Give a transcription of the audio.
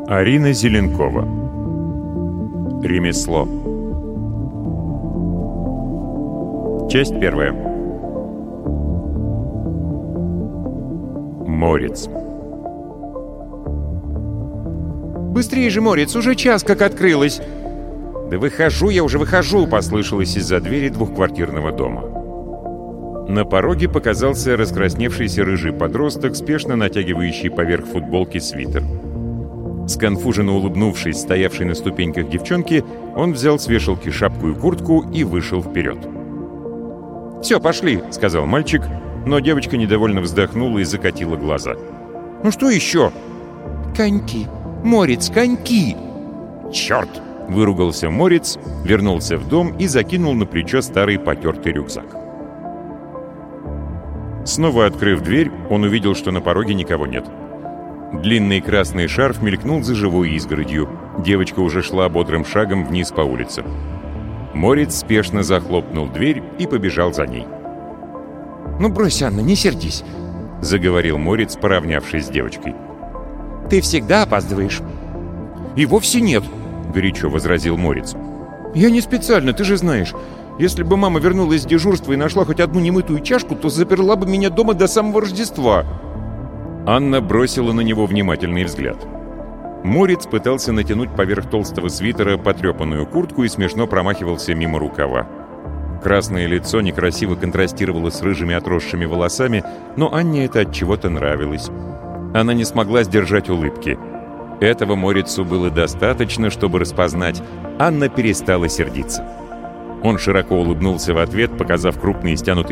Арина Зеленкова. Ремесло. Часть 1. Морец. «Быстрее же, Морец, уже час как открылась!» «Да выхожу, я уже выхожу!» — послышалось из-за двери двухквартирного дома. На пороге показался раскрасневшийся рыжий подросток, спешно натягивающий поверх футболки свитер. Сконфуженно улыбнувшись стоявшей на ступеньках девчонки, он взял с вешалки шапку и куртку и вышел вперед. «Все, пошли!» — сказал мальчик, но девочка недовольно вздохнула и закатила глаза. «Ну что еще?» «Коньки! Морец, коньки!» «Черт!» — выругался Морец, вернулся в дом и закинул на плечо старый потертый рюкзак. Снова открыв дверь, он увидел, что на пороге никого нет. Длинный красный шарф мелькнул за живой изгородью. Девочка уже шла бодрым шагом вниз по улице. Морец спешно захлопнул дверь и побежал за ней. «Ну брось, Анна, не сердись», — заговорил Морец, поравнявшись с девочкой. «Ты всегда опаздываешь». «И вовсе нет», — горячо возразил Морец. «Я не специально, ты же знаешь. Если бы мама вернулась с дежурства и нашла хоть одну немытую чашку, то заперла бы меня дома до самого Рождества». Анна бросила на него внимательный взгляд. Морец пытался натянуть поверх толстого свитера потрепанную куртку и смешно промахивался мимо рукава. Красное лицо некрасиво контрастировало с рыжими отросшими волосами, но Анне это от чего-то нравилось. Она не смогла сдержать улыбки. Этого Морецу было достаточно, чтобы распознать. Анна перестала сердиться. Он широко улыбнулся в ответ, показав крупные стянутые